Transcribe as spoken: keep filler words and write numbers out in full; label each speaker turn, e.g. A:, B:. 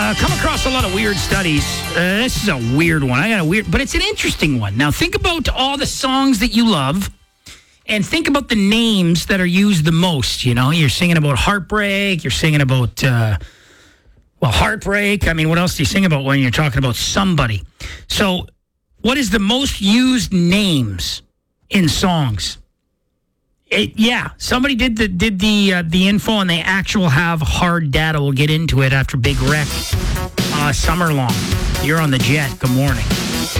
A: Uh, come across a lot of weird studies. Uh, this is a weird one. I got a weird, but it's an interesting one. Now, think about all the songs that you love and think about the names that are used the most. You know, you're singing about heartbreak. You're singing about, uh, well, heartbreak. I mean, what else do you sing about when you're talking about somebody? So, what is the most used names in songs? It, yeah, somebody did the did the uh, the info, and they actual have hard data. We'll get into it after Big Wreck. Uh, summer long. You're on the Jet. Good morning.